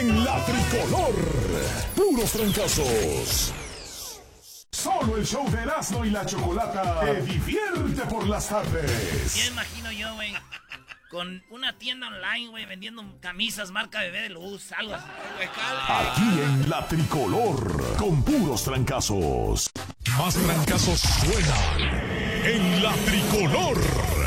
en la tricolor. Puros trancazos. Solo el show de Erasmo y la Chocolata te divierte por las tardes. Ya imagino yo, güey, con una tienda online, güey, vendiendo camisas marca Bebé de Luz, algo así. Aquí en la tricolor, con puros trancazos. Más trancazos suenan en la tricolor.